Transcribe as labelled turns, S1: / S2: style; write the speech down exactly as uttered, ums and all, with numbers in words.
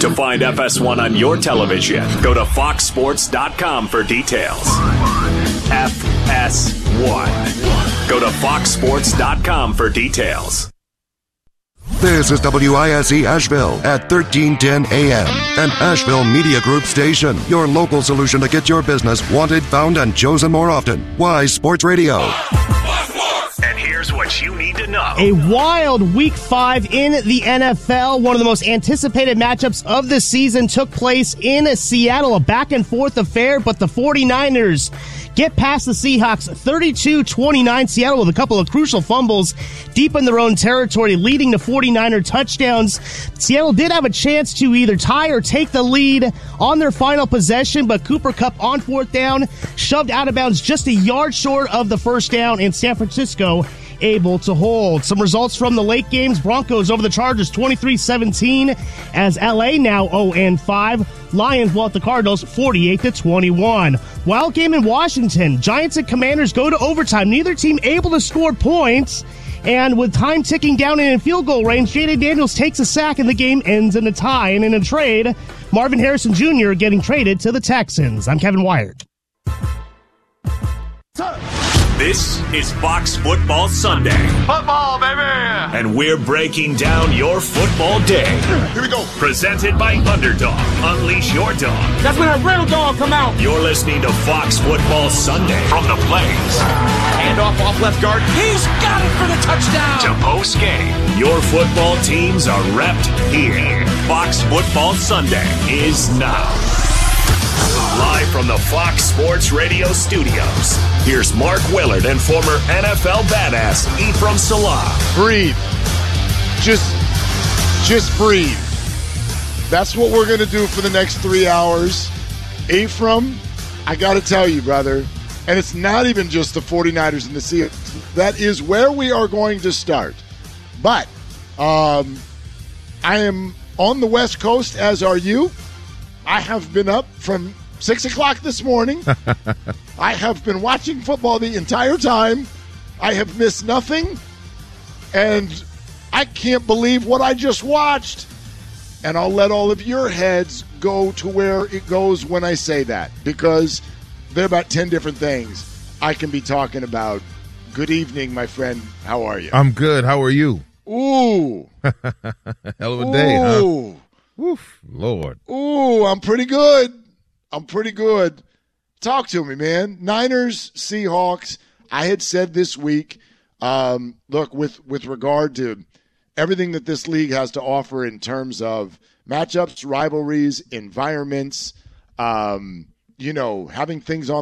S1: To find F S one on your television, go to fox sports dot com for details. F S one. Go to fox sports dot com for details.
S2: This is W I S E Asheville at thirteen ten A M, an Asheville Media Group station. Your local solution to get your business wanted, found, and chosen more often. Wise Sports Radio.
S1: And here's what you need to know.
S3: A wild week five in the N F L. One of the most anticipated matchups of the season took place in Seattle. A back and forth affair, but the 49ers get past the Seahawks thirty-two twenty-nine. Seattle with a couple of crucial fumbles deep in their own territory, leading to 49er touchdowns. Seattle did have a chance to either tie or take the lead on their final possession, but Cooper Kupp on fourth down shoved out of bounds just a yard short of the first down, and San Francisco able to hold. Some results from the late games. Broncos over the Chargers twenty-three seventeen as L A now oh and five. Lions will at the Cardinals forty-eight to twenty-one. Wild game in Washington. Giants and Commanders go to overtime. Neither team able to score points. And with time ticking down and in field goal range, Jaden Daniels takes a sack and the game ends in a tie. And in a trade, Marvin Harrison Junior getting traded to the Texans. I'm Kevin Wyatt.
S1: This is Fox Football Sunday.
S4: Football, baby!
S1: And we're breaking down your football day.
S4: Here we go.
S1: Presented by Underdog. Unleash your dog.
S5: That's when a real dog come out.
S1: You're listening to Fox Football Sunday. From the Blaze.
S5: Hand off off left guard. He's got it for the touchdown.
S1: To post game. Your football teams are repped here. Fox Football Sunday is now. Live from the Fox Sports Radio studios, here's Mark Willard and former N F L badass Ephraim Salah.
S4: Breathe. Just, just breathe. That's what we're going to do for the next three hours. Ephraim, I got to tell you, brother, and it's not even just the 49ers and the Seahawks. That is where we are going to start. But um, I am on the West Coast, as are you. I have been up from six o'clock this morning. I have been watching football the entire time. I have missed nothing. And I can't believe what I just watched. And I'll let all of your heads go to where it goes when I say that. Because there are about ten different things I can be talking about. Good evening, my friend. How are you?
S6: I'm good. How are you?
S4: Ooh.
S6: Hell of a day,
S4: Ooh.
S6: huh? Oof, Lord.
S4: Ooh, I'm pretty good. I'm pretty good. Talk to me, man. Niners, Seahawks. I had said this week, um, look, with, with regard to everything that this league has to offer in terms of matchups, rivalries, environments, um, you know, having things on